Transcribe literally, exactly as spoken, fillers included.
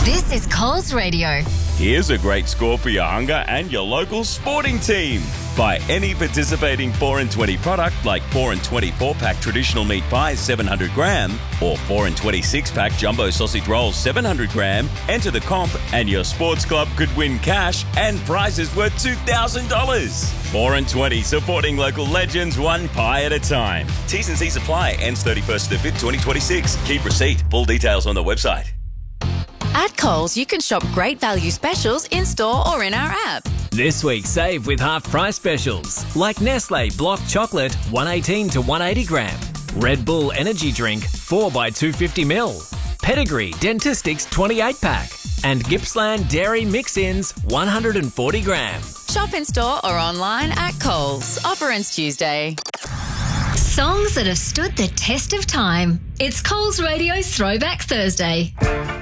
This is Coles Radio. Here's a great score for your hunger and your local sporting team. Buy any participating four and twenty product like four and twenty-four pack traditional meat pies seven hundred gram or four and twenty-six pack jumbo sausage rolls seven hundred gram. Enter the comp and your sports club could win cash and prizes worth two thousand dollars. four and twenty, supporting local legends one pie at a time. T's and C's apply. Ends thirty-first of the fifth, twenty twenty-six. Keep receipt. Full details on the website. At Coles, you can shop great value specials in-store or in our app. This week, save with half-price specials like Nestle Block Chocolate one eighteen to one eighty gram, Red Bull Energy Drink four by two fifty milliliters, Pedigree Dentistics twenty-eight pack, and Gippsland Dairy Mix-Ins one hundred forty gram. Shop in-store or online at Coles. Offer ends Tuesday. Songs that have stood the test of time. It's Coles Radio's Throwback Thursday.